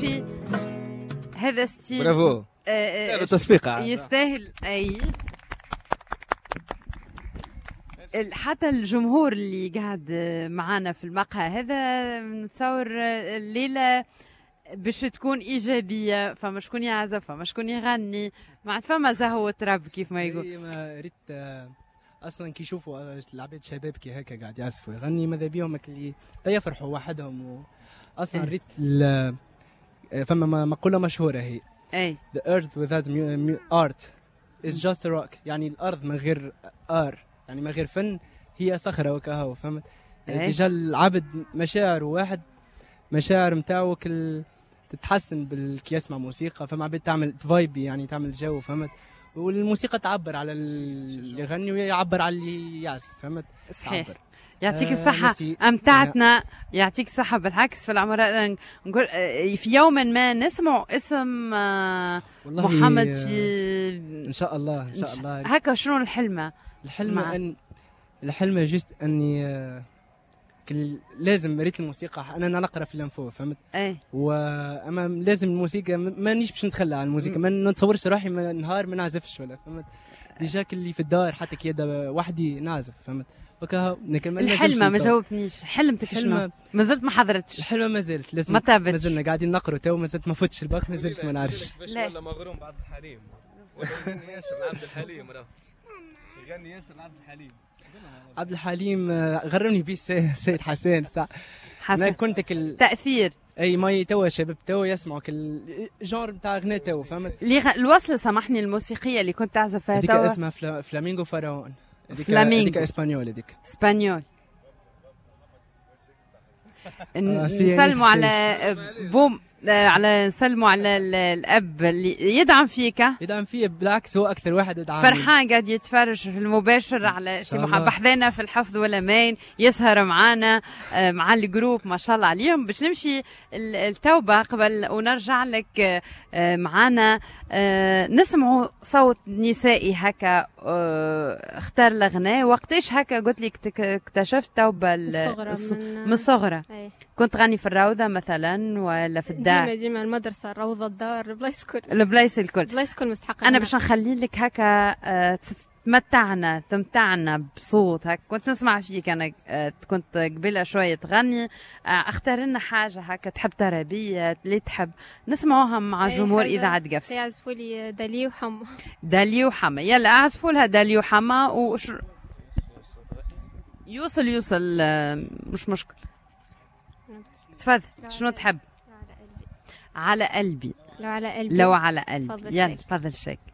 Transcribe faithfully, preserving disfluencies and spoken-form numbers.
نمشي. هذا ستيل برافو. آه تصفيقة يستاهل. اي حتى الجمهور اللي قاعد معانا في المقهى هذا نتصور الليله باش تكون ايجابيه، فما شكون يعزف فما شكون يغني، ما عاد فما زهو وتراب كيف ما يقول. ما ريت اصلا كي يشوفوا العباد شباب كي هكا قاعد يعزفوا يغني ماذا بيهم اللي يفرحوا وحدهم و... اصلا ريت ال... فما مقوله مشهوره هي اي The earth without art is just a rock، يعني الارض من غير ار يعني من غير فن هي صخره وكهو، فهمت؟ ديجا العبد مشاعر واحد مشاعر نتاعو كل تتحسن بالكي يسمع موسيقى، فما عباد تعمل فايبي يعني تعمل جو، فهمت؟ والموسيقى تعبر على اللي يغني ويعبر على اللي يعزف، فهمت؟ صحيح. يعطيك الصحة، أمتعتنا. يعطيك الصحة. بالعكس في العمر نقول في يوم ما نسمع اسم محمد في إن شاء الله إن شاء الله. هكا شنو الحلمة؟ الحلمة أن الحلمة جست أني لازم ريت الموسيقى، أنا نقرأ في الانفو، فهمت؟ أي. وأما لازم الموسيقى مانيش باش نتخلى عن الموسيقى، ما نتصورش روحي نهار ما نعزفش ولا، فهمت؟ ديجا اللي في الدار حتى كي وحدي نعزف، فهمت؟ وكا الحلمة ما جاوبتنيش. حلمتك شنو؟ ما زلت ما حضرتش. الحلمة ما زالت لازم ما تابتش. ما زلنا قاعدين نقروا تو، ما زلت ما فتش الباك، ما زلت ما نعرفش. لا ولا مغروم بعبد الحليم ولا يغني ياسر عبد الحليم راه يغني ياسر عبد الحليم. عبد الحليم غرمني بيه سيد حسين ساعة. حسن كنت كل تأثير. اي ماي توا شباب توا يسمعوا كل جونر نتاع غناء توا، فهمت؟ اللي الوصله سامحني الموسيقيه اللي كنت تعزف فيها توا هذيك اسمها فلا... فلامينغو فراون. فلامينغو هذيك اسبانيول. هذيك اسبانيول. نسلموا على بوم على نسلموا على الاب اللي يدعم فيك. يدعم فيه بالعكس، هو اكثر واحد يدعم. فرحان قاعد يتفرج في المباشر على سي محمد بحذانا في الحفظ ولا مين يسهر معانا مع الجروب ما شاء الله عليهم. باش نمشي التوبه قبل ونرجع لك معانا نسمعوا صوت نسائي هكا اختار الغناء. وقتاش هكا قلت لك اكتشفت توبه من الصغرى؟ كنت غني في الروضه مثلا ولا في الدار؟ ديما ديما المدرسه الروضه الدار البلايص الكل البلايص الكل البلايص الكل مستحقه. انا باش نخلي لك هكا تمتعنا تمتعنا بصوت هكا. كنت نسمع فيك انا كنت قبيله شويه تغني. اختار لنا حاجه هكا تحب ترابيه اللي تحب نسمعوها مع جمهور اذاعه قفص. يعزفوا لي دالي وحما. دالي وحما يلا اعزفوا لها دالي وحما وش... يوصل يوصل مش مشكل. تفضل شنو تحب؟ على قلبي. على قلبي. لو على قلبي لو على قلبي يلا تفضل شيك.